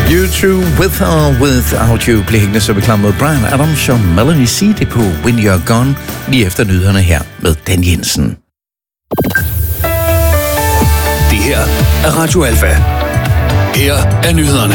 YouTube with or without you blev hængende, så vi klar mod Bryan Adams og Melanie C. Det på When You're Gone, lige efter nyhederne her med Dan Jensen. Det her er Radio Alfa. Her er nyhederne.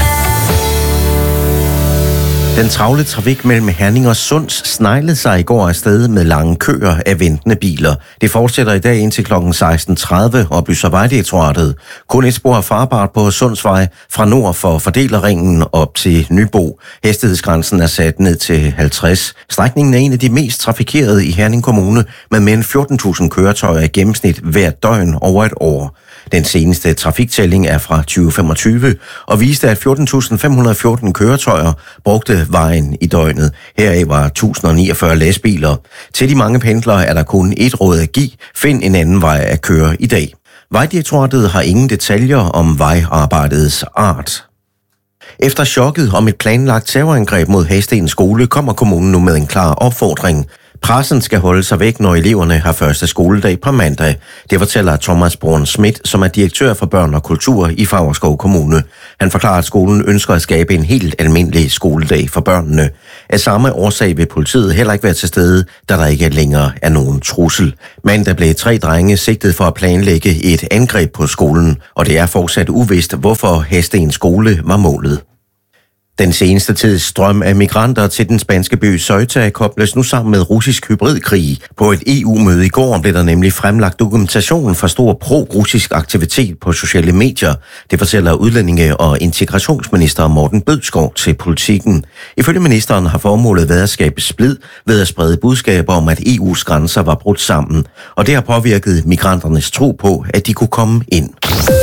Den travle trafik mellem Herning og Sunds sneglede sig i går afsted med lange køer af ventende biler. Det fortsætter i dag indtil kl. 16.30, oplyser Vejdirektoratet. Kun et spor er farbart på Sundsvej fra nord for Fordelerringen op til Nybo. Hastighedsgrænsen er sat ned til 50. Strækningen er en af de mest trafikerede i Herning Kommune med mere end 14.000 køretøjer i gennemsnit hvert døgn over et år. Den seneste trafiktælling er fra 2025 og viste, at 14.514 køretøjer brugte vejen i døgnet. Heraf var 1.049 lastbiler. Til de mange pendlere er der kun et råd at give. Find en anden vej at køre i dag. Vejdirektoratet har ingen detaljer om vejarbejdets art. Efter chokket om et planlagt terrorangreb mod Hadsten skole kommer kommunen nu med en klar opfordring. Pressen skal holde sig væk, når eleverne har første skoledag på mandag. Det fortæller Thomas Brun Schmidt, som er direktør for børn og kultur i Favrskov Kommune. Han forklarer, at skolen ønsker at skabe en helt almindelig skoledag for børnene. Af samme årsag vil politiet heller ikke være til stede, da der ikke længere er nogen trussel. Mandag blev 3 drenge sigtet for at planlægge et angreb på skolen, og det er fortsat uvist, hvorfor Hadsten skole var målet. Den seneste tids strøm af migranter til den spanske by Ceuta kobles nu sammen med russisk hybridkrig. På et EU-møde i går blev der nemlig fremlagt dokumentation for stor pro-russisk aktivitet på sociale medier. Det fortæller udlændinge- og integrationsminister Morten Bødskov til Politikken. Ifølge ministeren har formålet været at skabe splid ved at sprede budskaber om, at EU's grænser var brudt sammen. Og det har påvirket migranternes tro på, at de kunne komme ind.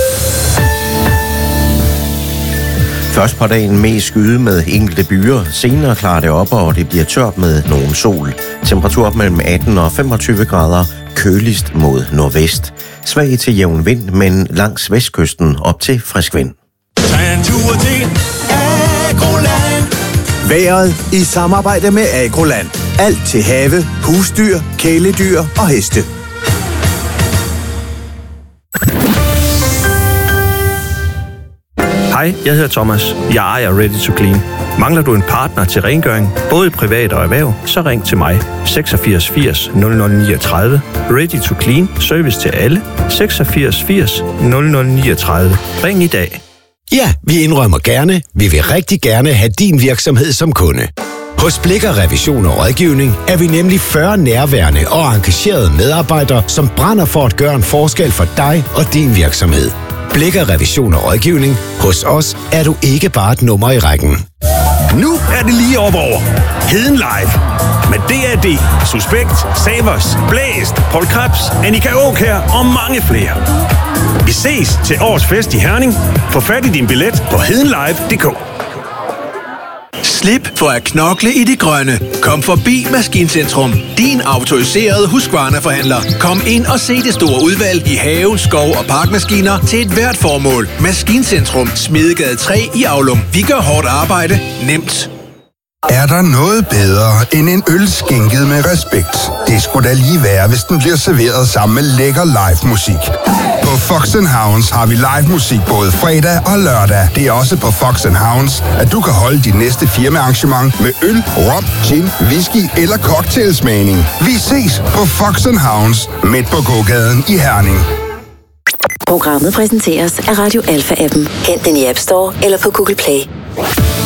Først på dagen mest skyde med enkelte byer, senere klarer det op, og det bliver tørt med nogen sol. Temperatur mellem 18 og 25 grader, køligst mod nordvest. Svag til jævn vind, men langs vestkysten op til frisk vind. Vejret i samarbejde med Agroland. Alt til have, husdyr, kæledyr og heste. Hej, jeg hedder Thomas. Jeg ejer Ready to Clean. Mangler du en partner til rengøring, både privat og erhverv, så ring til mig. 86 80 0039. Ready to Clean. Service til alle. 86 80 0039. Ring i dag. Ja, vi indrømmer gerne. Vi vil rigtig gerne have din virksomhed som kunde. Hos Blikker Revision og Rådgivning er vi nemlig 40 nærværende og engagerede medarbejdere, som brænder for at gøre en forskel for dig og din virksomhed. Blikker Revision og Rådgivning. Hos os er du ikke bare et nummer i rækken. Nu er det lige op over. Heden Live. Med DAD, Suspekt, Savers, Blæst, Paul Krebs, Annika Aukjær og mange flere. Vi ses til årets fest i Herning. Få fat i din billet på hedenlive.dk. Slip for at knokle i det grønne. Kom forbi Maskincentre. Din autoriserede Husqvarna-forhandler. Kom ind og se det store udvalg i have, skov og parkmaskiner til et hvert formål. Maskincentre. Smedegade 3 i Aulum. Vi gør hårdt arbejde nemt. Er der noget bedre end en øl skænket med respekt? Det skulle da lige være, hvis den bliver serveret sammen med lækker live musik. På Fox & Hounds har vi live musik både fredag og lørdag. Det er også på Fox & Hounds, at du kan holde dit næste firmaarrangement med øl, rom, gin, whisky eller cocktailsmagning. Vi ses på Fox & Hounds midt på gågaden i Herning. Programmet præsenteres af Radio Alfa-appen. Hent den i App Store eller på Google Play.